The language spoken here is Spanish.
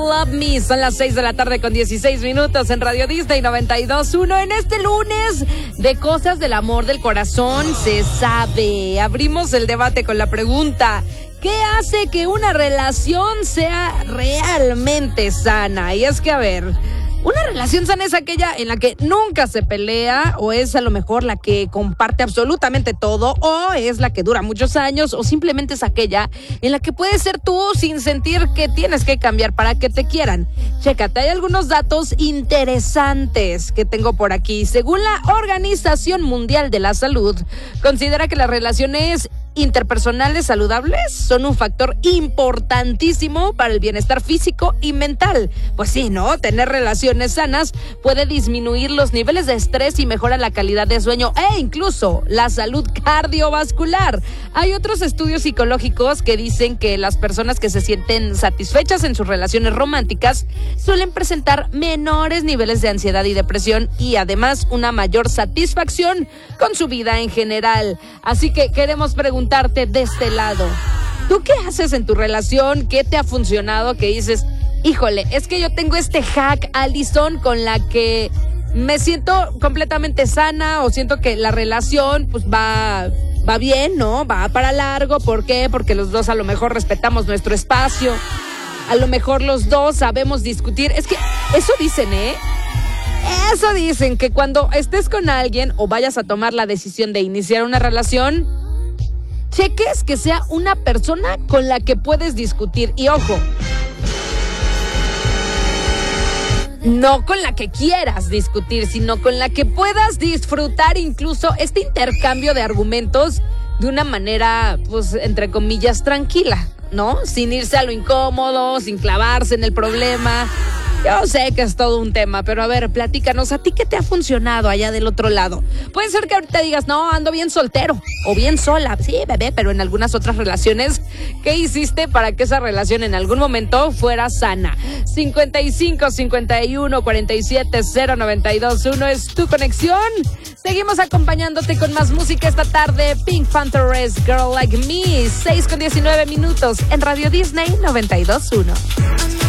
Love Me. Son las 6 de la tarde con 16 minutos en Radio Disney 92.1. En este lunes de cosas del amor del corazón se sabe. Abrimos el debate con la pregunta: ¿qué hace que una relación sea realmente sana? Y es que, a ver, una relación sana es aquella en la que nunca se pelea, o es a lo mejor la que comparte absolutamente todo, o es la que dura muchos años, o simplemente es aquella en la que puedes ser tú sin sentir que tienes que cambiar para que te quieran. Chécate, hay algunos datos interesantes que tengo por aquí. Según la Organización Mundial de la Salud, considera que las relaciones interpersonales saludables son un factor importantísimo para el bienestar físico y mental. Pues sí, ¿no? Tener relaciones sanas puede disminuir los niveles de estrés y mejora la calidad de sueño e incluso la salud cardiovascular. Hay otros estudios psicológicos que dicen que las personas que se sienten satisfechas en sus relaciones románticas suelen presentar menores niveles de ansiedad y depresión, y además una mayor satisfacción con su vida en general. Así que queremos preguntarte de este lado, ¿tú qué haces en tu relación? ¿Qué te ha funcionado? Que dices, híjole, es que yo tengo este hack, Alison, con la que me siento completamente sana, o siento que la relación pues va bien, ¿no? Va para largo. ¿Por qué? Porque los dos a lo mejor respetamos nuestro espacio, a lo mejor los dos sabemos discutir. Es que eso dicen, eso dicen, que cuando estés con alguien o vayas a tomar la decisión de iniciar una relación, cheques que sea una persona con la que puedes discutir. Y ojo, no con la que quieras discutir, sino con la que puedas disfrutar incluso este intercambio de argumentos de una manera, pues, entre comillas, tranquila, ¿no? Sin irse a lo incómodo, sin clavarse en el problema. Yo sé que es todo un tema, pero a ver, platícanos, ¿a ti qué te ha funcionado allá del otro lado? Puede ser que ahorita digas, no, ando bien soltero o bien sola. Sí, bebé, pero en algunas otras relaciones, ¿qué hiciste para que esa relación en algún momento fuera sana? 55 51 47 092.1 es tu conexión. Seguimos acompañándote con más música esta tarde. Pink Pantheress, Girl Like Me, 6 con 19 minutos en Radio Disney 92.1.